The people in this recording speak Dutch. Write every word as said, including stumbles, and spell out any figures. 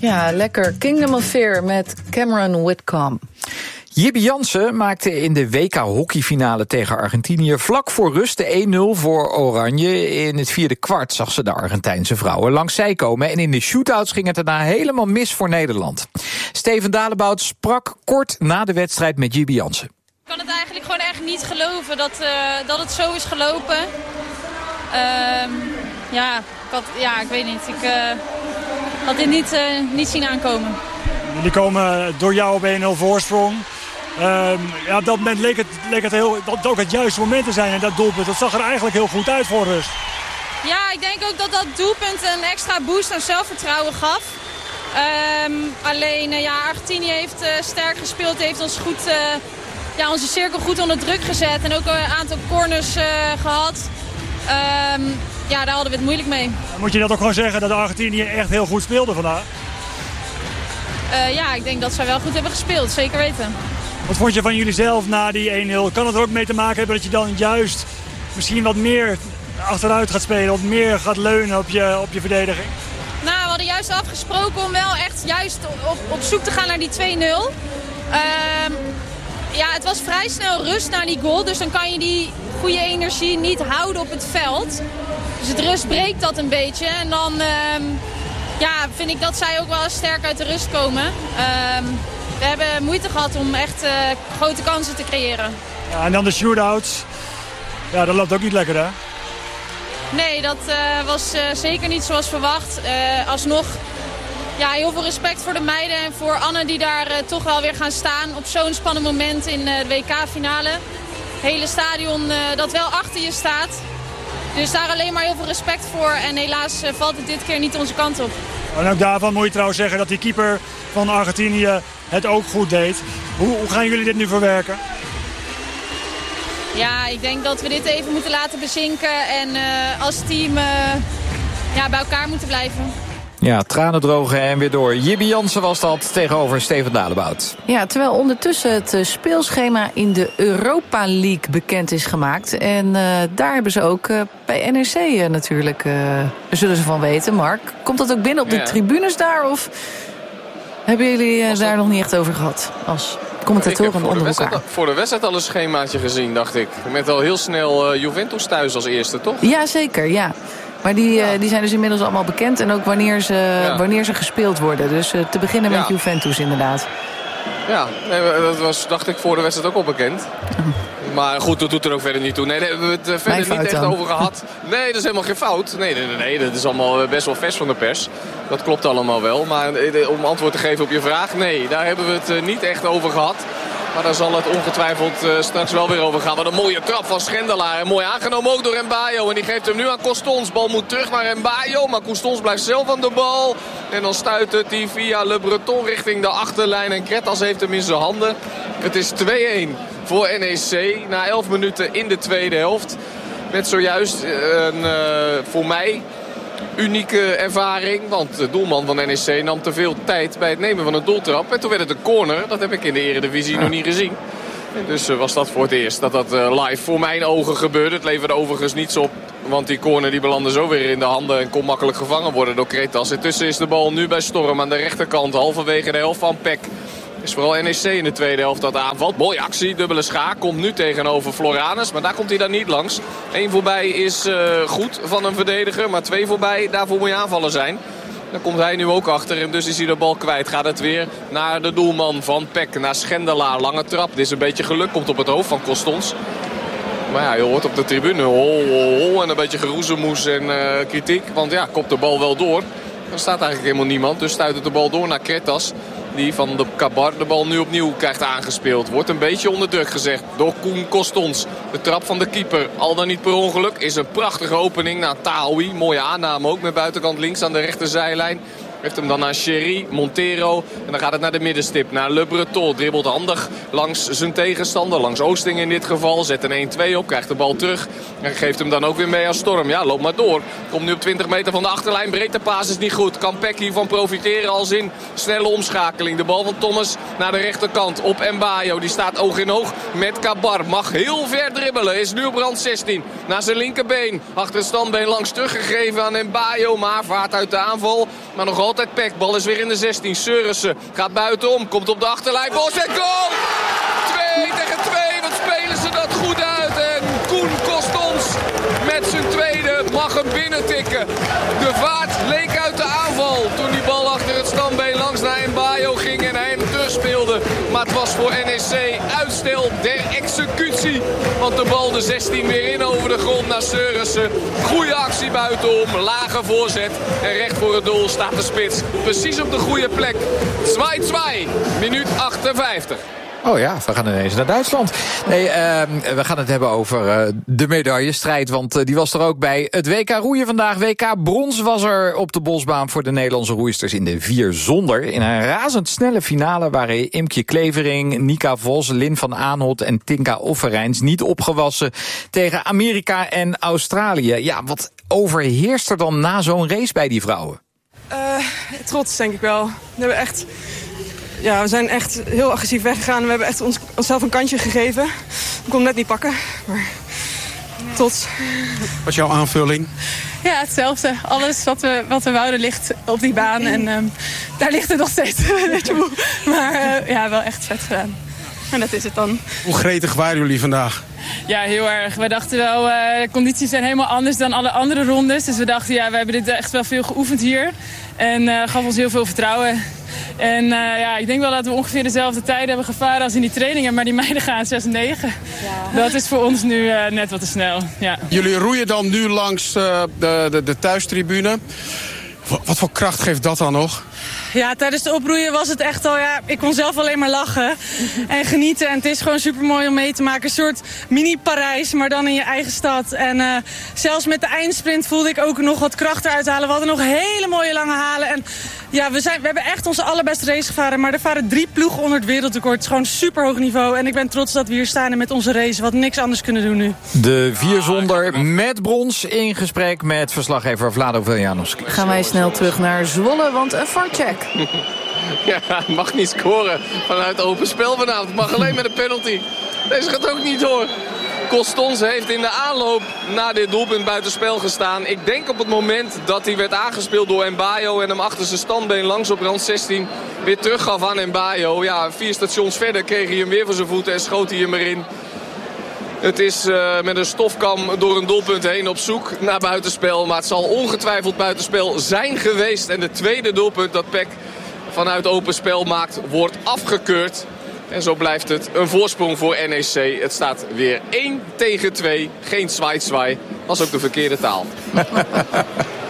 Ja, lekker. Kingdom of Fear met Cameron Whitcomb. Jibbe Jansen maakte in de W K hockeyfinale tegen Argentinië vlak voor rust de één nul voor Oranje. In het vierde kwart zag ze de Argentijnse vrouwen langs zij komen. En in de shootouts ging het daarna helemaal mis voor Nederland. Steven Dalebout sprak kort na de wedstrijd met Jibbe Jansen. Ik kan het eigenlijk gewoon echt niet geloven dat, uh, dat het zo is gelopen. Uh, ja, ik had, ja, ik weet niet. Ik uh, had dit niet, uh, niet zien aankomen. Jullie komen door jou op één nul voorsprong. Uh, ja, op dat moment leek het, leek het, heel, dat ook het juiste moment te zijn. En dat doelpunt, dat zag er eigenlijk heel goed uit voor rust. Ja, ik denk ook dat dat doelpunt een extra boost aan zelfvertrouwen gaf. Um, alleen, uh, ja, Argentinië heeft uh, sterk gespeeld, heeft ons goed, uh, ja, onze cirkel goed onder druk gezet. En ook een aantal corners uh, gehad. Um, ja, daar hadden we het moeilijk mee. Moet je dat ook gewoon zeggen dat Argentinië echt heel goed speelde vandaag? Uh, ja, ik denk dat zij wel goed hebben gespeeld, zeker weten. Wat vond je van jullie zelf na die één nul? Kan het er ook mee te maken hebben dat je dan juist misschien wat meer achteruit gaat spelen, wat meer gaat leunen op je, op je verdediging? Nou, we hadden juist afgesproken om wel echt juist op, op zoek te gaan naar die twee nul. Um, ja, het was vrij snel rust na die goal, dus dan kan je die goede energie niet houden op het veld. Dus het rust breekt dat een beetje en dan um, ja, vind ik dat zij ook wel sterk uit de rust komen. Um, we hebben moeite gehad om echt uh, grote kansen te creëren. Ja, en dan de shootouts. Ja, dat loopt ook niet lekker, hè? Nee, dat uh, was uh, zeker niet zoals verwacht. Uh, alsnog ja, heel veel respect voor de meiden en voor Anne die daar uh, toch wel weer gaan staan op zo'n spannend moment in uh, de W K-finale. Het hele stadion uh, dat wel achter je staat. Dus daar alleen maar heel veel respect voor en helaas uh, valt het dit keer niet onze kant op. En ook daarvan moet je trouwens zeggen dat die keeper van Argentinië het ook goed deed. Hoe, hoe gaan jullie dit nu verwerken? Ja, ik denk dat we dit even moeten laten bezinken en uh, als team uh, ja, bij elkaar moeten blijven. Ja, tranen drogen en weer door. Jibbe Jansen was dat tegenover Steven Dalebout. Ja, terwijl ondertussen het speelschema in de Europa League bekend is gemaakt. En uh, daar hebben ze ook uh, bij N E C uh, natuurlijk, uh, zullen ze van weten. Mark, komt dat ook binnen op de ja. tribunes daar? Of hebben jullie uh, daar nog niet echt over gehad als commentatoren onder elkaar? Voor de wedstrijd al een schemaatje gezien, dacht ik. Met al heel snel uh, Juventus thuis als eerste, toch? Ja, zeker, ja. Maar die, ja. uh, die zijn dus inmiddels allemaal bekend. En ook wanneer ze, ja. wanneer ze gespeeld worden. Dus uh, te beginnen met ja. Juventus inderdaad. Ja, nee, dat was, dacht ik, voor de wedstrijd ook al bekend. Oh. Maar goed, dat doet er ook verder niet toe. Nee, daar hebben we het uh, verder niet echt dan. over gehad. Nee, dat is helemaal geen fout. Nee, nee, nee, nee, dat is allemaal best wel vers van de pers. Dat klopt allemaal wel. Maar uh, om antwoord te geven op je vraag, nee, daar hebben we het uh, niet echt over gehad. Maar daar zal het ongetwijfeld uh, straks wel weer over gaan. Wat een mooie trap van Schendelaar. En mooi aangenomen ook door Mbayo. En die geeft hem nu aan Costons. Bal moet terug naar Mbayo. Maar Costons blijft zelf aan de bal. En dan stuitert hij via Le Breton richting de achterlijn. En Kretas heeft hem in zijn handen. Het is twee-één voor N E C. Na elf minuten in de tweede helft. Met zojuist een, uh, voor mij... unieke ervaring, want de doelman van N E C nam te veel tijd bij het nemen van een doeltrap. En toen werd het een corner, dat heb ik in de Eredivisie ja. nog niet gezien. En dus uh, was dat voor het eerst dat dat uh, live voor mijn ogen gebeurde. Het leverde overigens niets op, want die corner die belandde zo weer in de handen en kon makkelijk gevangen worden door Kretas. Intussen is de bal nu bij Storm aan de rechterkant, halverwege de helft van P E C. Is vooral N E C in de tweede helft dat aanvalt. Mooie actie, dubbele schaar. Komt nu tegenover Floranus, maar daar komt hij dan niet langs. Eén voorbij is uh, goed van een verdediger, maar twee voorbij, daarvoor moet je aanvallen zijn. Dan komt hij nu ook achter en dus is hij de bal kwijt. Gaat het weer naar de doelman van P E C, naar Schendelaar. Lange trap, dit is een beetje geluk, komt op het hoofd van Costons. Maar ja, je hoort op de tribune hol, hol, hol en een beetje geroezemoes en uh, kritiek. Want ja, kopt de bal wel door. Er staat eigenlijk helemaal niemand, dus stuit de bal door naar Kretas. Die van de Cabar de bal nu opnieuw krijgt aangespeeld. Wordt een beetje onder druk gezegd door Koen Costons. De trap van de keeper, al dan niet per ongeluk, is een prachtige opening naar Taoui. Mooie aanname ook met buitenkant links aan de rechterzijlijn. Heeft hem dan naar Sherry, Montero. En dan gaat het naar de middenstip, naar Le Breton. Dribbelt handig langs zijn tegenstander, langs Oosting in dit geval. Zet een één-twee op, krijgt de bal terug. En geeft hem dan ook weer mee aan Storm. Ja, loop maar door. Komt nu op twintig meter van de achterlijn. Breedte paas is niet goed. Kan P E C hiervan profiteren als in snelle omschakeling. De bal van Thomas naar de rechterkant op Mbayo. Die staat oog in oog met Cabar. Mag heel ver dribbelen. Is nu op rand zestien. Naar zijn linkerbeen. Achter het standbeen langs teruggegeven aan Mbayo. Maar vaart uit de aanval. Maar nog altijd altijd P E C. Bal is weer in de zestien. Seurissen gaat buitenom. Komt op de achterlijn. Bos en goal! twee tegen twee. Wat spelen ze dat goed uit. En Koen Kostons met zijn tweede mag hem binnentikken. De vaart leek uit de aanval toen die bal achter het standbeen langs naar Mbayo ging en hij hem terugspeelde. Maar het was voor N E C uitstel der executie. Want de bal de zestien weer in over de grond naar Seurissen. Goeie actie buitenom, lage voorzet. En recht voor het doel staat de spits. Precies op de goede plek. twee twee, minuut achtenvijftig. Oh ja, we gaan ineens naar Duitsland. Nee, uh, we gaan het hebben over uh, de medaillestrijd, want uh, die was er ook bij het W K roeien vandaag. W K brons was er op de bosbaan voor de Nederlandse roeisters in de vier zonder. In een razendsnelle finale waren Imke Klevering, Nika Vos, Lin van Aanholt en Tinka Offerijns niet opgewassen tegen Amerika en Australië. Ja, wat overheerst er dan na zo'n race bij die vrouwen? Uh, trots, denk ik wel. We hebben echt... Ja, we zijn echt heel agressief weggegaan. We hebben echt ons, onszelf een kantje gegeven. Ik kon hem net niet pakken, maar tot. Wat is jouw aanvulling? Ja, hetzelfde. Alles wat we, wat we wouden ligt op die baan. En um, daar ligt het nog steeds. Maar uh, ja, wel echt vet gedaan. En dat is het dan. Hoe gretig waren jullie vandaag? Ja, heel erg. We dachten wel, uh, de condities zijn helemaal anders dan alle andere rondes. Dus we dachten, ja, we hebben dit echt wel veel geoefend hier. En uh, gaf ons heel veel vertrouwen. En uh, ja, ik denk wel dat we ongeveer dezelfde tijden hebben gevaren als in die trainingen. Maar die meiden gaan zes negen. Ja. Dat is voor ons nu uh, net wat te snel. Ja. Jullie roeien dan nu langs uh, de, de, de thuistribune. Wat, wat voor kracht geeft dat dan nog? Ja, tijdens de oproeien was het echt al, ja, ik kon zelf alleen maar lachen en genieten. En het is gewoon super mooi om mee te maken. Een soort mini-Parijs, maar dan in je eigen stad. En uh, zelfs met de eindsprint voelde ik ook nog wat kracht eruit halen. We hadden nog hele mooie lange halen. En ja, we, zijn, we hebben echt onze allerbeste race gevaren. Maar er varen drie ploegen onder het wereldrecord. Het is gewoon super hoog niveau. En ik ben trots dat we hier staan en met onze race wat niks anders kunnen doen nu. De vier zonder met brons in gesprek met verslaggever Vlado Veljanovski. Gaan wij snel terug naar Zwolle, want een VAR-check. Ja, mag niet scoren vanuit open spel vanavond. Mag alleen met een penalty. Deze gaat ook niet door. Kostons heeft in de aanloop naar dit doelpunt buitenspel gestaan. Ik denk op het moment dat hij werd aangespeeld door Mbayo en hem achter zijn standbeen langs op rand zestien weer teruggaf aan Mbayo. Ja, vier stations verder kreeg hij hem weer voor zijn voeten en schoot hij hem erin. Het is uh, met een stofkam door een doelpunt heen op zoek naar buitenspel. Maar het zal ongetwijfeld buitenspel zijn geweest. En de tweede doelpunt dat P E C vanuit open spel maakt, wordt afgekeurd. En zo blijft het een voorsprong voor N E C. Het staat weer één tegen twee. Geen zwaai-zwaai. Dat is ook de verkeerde taal.